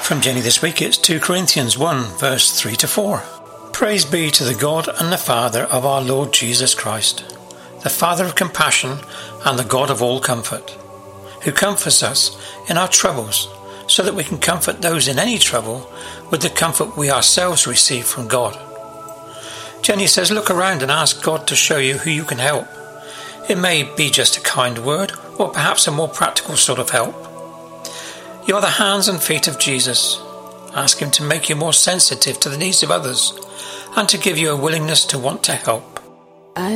From Jenny this week, it's 2 Corinthians 1, verse 3 to 4. Praise be to the God and the Father of our Lord Jesus Christ, the Father of compassion and the God of all comfort, who comforts us in our troubles, so that we can comfort those in any trouble with the comfort we ourselves receive from God. Jenny says, look around and ask God to show you who you can help. It may be just a kind word, or perhaps a more practical sort of help. You are the hands and feet of Jesus. Ask him to make you more sensitive to the needs of others and to give you a willingness to want to help.